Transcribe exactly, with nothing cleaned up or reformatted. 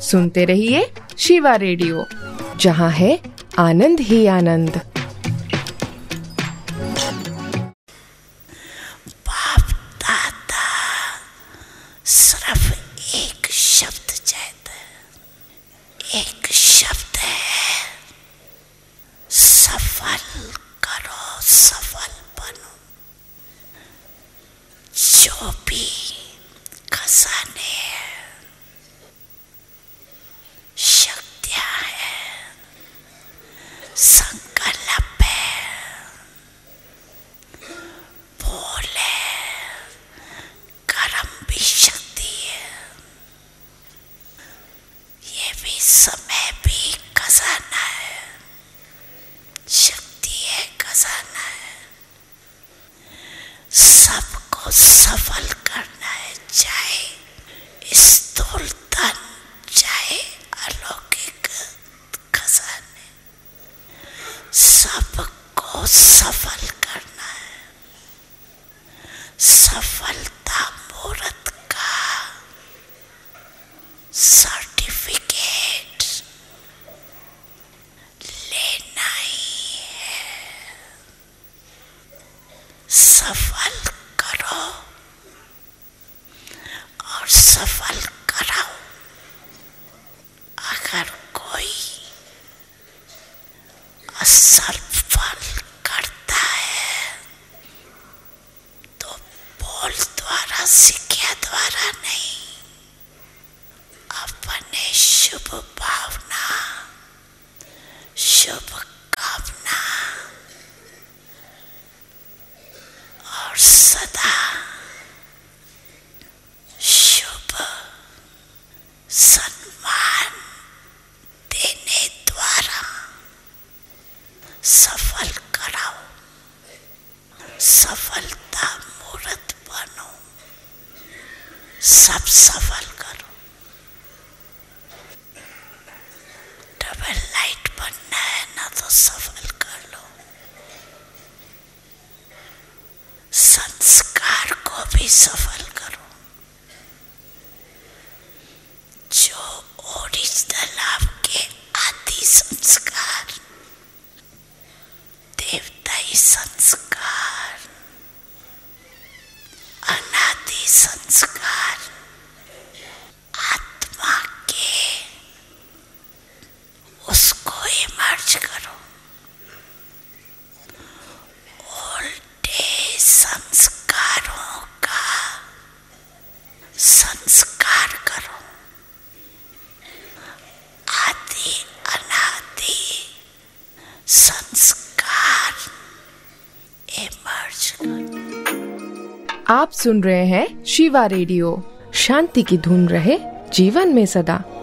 सुनते रहिए शिवा रेडियो, जहाँ है आनंद ही आनंद। बाप दादा सिर्फ एक शब्द चाहते हैं, एक शब्द है, सफल करो, सफल बनो। जो भी खजाने हैं, शक्तियां हैं, संकल्प है, बोले, कर्म भी शक्ति है, ये भी समय भी खजाना है, शक्ति है, खजाना है। सबको सफल करना है, चाहे स्थूल धन, चाहे अलौकिक खजाने, सबको सफल करना है। सफलता मुहूर्त का सर्टिफिकेट लेना ही है। सफल करो और सफल कराओ। अगर कोई असफल करता है तो बोल द्वारा, सिक्ख्या द्वारा नहीं, अपने शुभ भावना, शुभ कामना और सदा शुभ सम्मान देने द्वारा सफल कराओ। सफलता मूर्त बनो, सब सफल करो। डबल लाइट बनना है ना, तो सफल कर लो। संस्कार को भी सफल करो। जो ओरिजिनल आपके आदि संस्कार, देवताई संस्कार, अनादि संस्कार, आत्मा के, उसको इमर्ज करो। ओल्डे संस्कारों का संस्कार करो। आदि अनादि संस्कार इमर्ज करो। आप सुन रहे हैं शिवा रेडियो। शांति की धुन रहे जीवन में सदा।